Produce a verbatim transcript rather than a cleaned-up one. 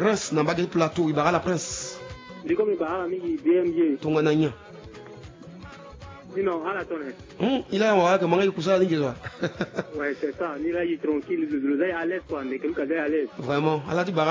Prince na bagay plateau ibara la Prince. Ndiko mi ba mi B M G. Tonga nanya. Non, à la tonne. Hum, il a un comment il cousa dingue là. Ouais, c'est ça. Ni là il est tranquille, le à l'aise quoi, mais comme à l'aise. Vraiment, à la